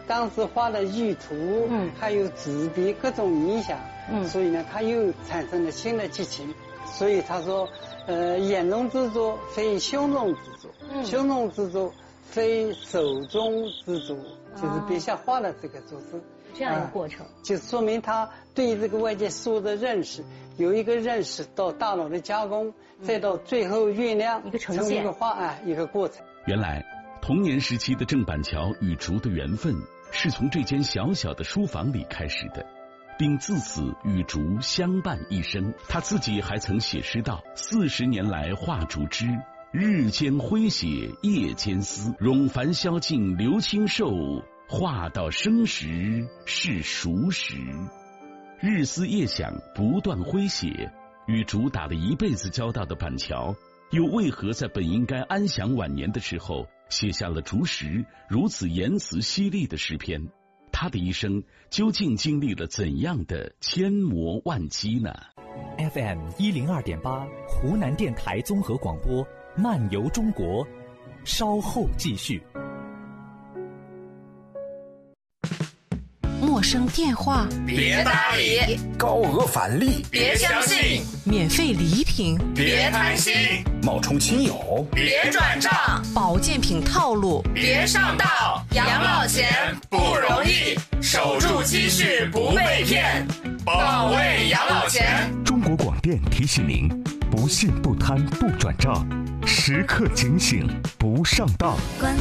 当时画的意图，还有纸笔各种影响，所以呢，他又产生了新的激情。所以他说，眼中之作非胸中之作，胸中之作非手中之作，就是笔下画的这个作字。 这样一个过程， 就说明他对这个外界事物的认识，有一个认识到大脑的加工，再到最后酝酿， 一个呈现， 成为一个画一个过程。 原来童年时期的郑板桥与竹的缘分是从这间小小的书房里开始的，并自此与竹相伴一生。他自己还曾写诗道：40年来画竹枝，日间挥写夜间思，冗繁宵尽留清瘦，画到生时是熟时。日思夜想，不断挥写，与竹打了一辈子交道的板桥，又为何在本应该安享晚年的时候，写下了竹石如此言辞犀利的诗篇？他的一生究竟经历了怎样的千磨万击呢？ FM 102.8湖南电台综合广播，漫游中国，稍后继续。 陌生电话别搭理， 高额返利别相信， 免费礼品别贪心， 冒充亲友别转账， 保健品套路别上当。养老钱不容易，守住积蓄不被骗，保卫养老钱。 中国广电提醒您：不信不贪不转账，时刻警醒不上当。 关